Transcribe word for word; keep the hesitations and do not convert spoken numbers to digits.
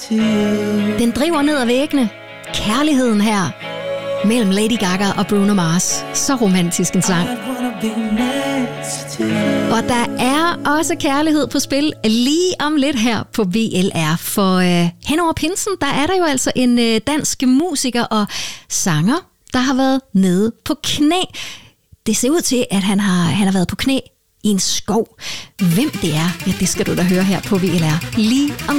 Den driver ned ad væggene. Kærligheden her mellem Lady Gaga og Bruno Mars. Så romantisk en sang. Og der er også kærlighed på spil lige om lidt her på V L R. For øh, hen over pinsen, der er der jo altså en øh, dansk musiker og sanger, der har været nede på knæ. Det ser ud til, at han har, han har været på knæ i en skov. Hvem det er, ja, det skal du da høre her på V L R lige om